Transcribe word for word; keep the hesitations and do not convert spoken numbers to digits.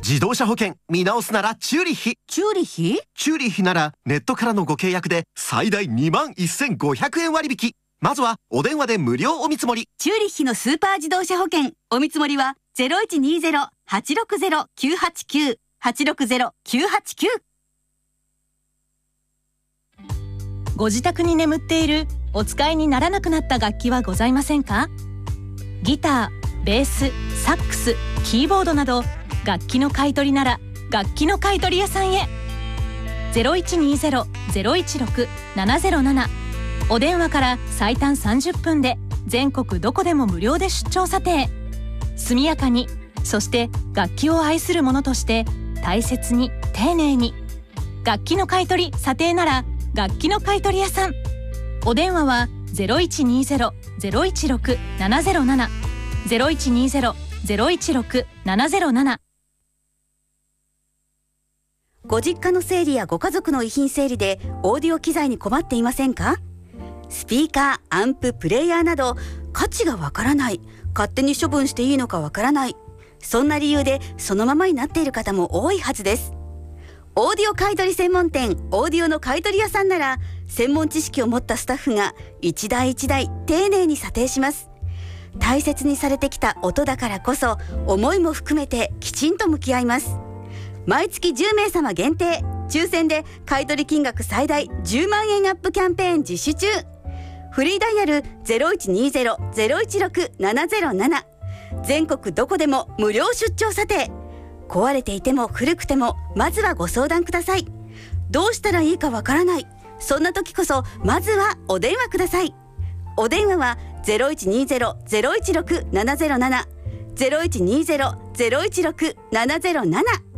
自動車保険見直すならチューリッヒ。 チューリッヒチューリッヒならネットからのご契約で最大 にまんせんごひゃくえん割引。まずはお電話で無料お見積もり。 チューリッヒのスーパー自動車保険お見積もりは ゼロいちにゼロ はちろくゼロ きゅうはちきゅう はちろくゼロ きゅうはちきゅう。 ご自宅に眠っているお使いにならなくなった楽器はございませんか？ギター、ベース、サックス、キーボードなど楽器の買い取りなら楽器の買い取り屋さんへ。 ゼロいちにゼロ ゼロいちろく ななゼロなな お電話から最短さんじゅっぷんで全国どこでも無料で出張査定。速やかに、そして楽器を愛する者として大切に丁寧に。楽器の買い取り査定なら楽器の買い取り屋さん。お電話は ゼロいちにゼロ ゼロいちろく ななゼロなな ゼロいちにゼロ ゼロいちろく ななゼロなな。 ご実家の整理やご家族の遺品整理でオーディオ機材に困っていませんか？スピーカー、アンプ、プレイヤーなど価値がわからない、勝手に処分していいのかわからない、そんな理由でそのままになっている方も多いはずです。オーディオ買取専門店オーディオの買取屋さんなら専門知識を持ったスタッフが一台一台丁寧に査定します。大切にされてきた音だからこそ思いも含めてきちんと向き合います。毎月じゅうめいさま限定抽選で買取金額最大じゅうまんえんアップキャンペーン実施中。フリーダイヤル ゼロいちにゼロ ゼロいちろく ななゼロなな。 全国どこでも無料出張査定。壊れていても古くてもまずはご相談ください。どうしたらいいかわからない、そんな時こそまずはお電話ください。お電話は ゼロいちにゼロ ゼロいちろく ななゼロなな ゼロいちにゼロ ゼロいちろく ななゼロなな。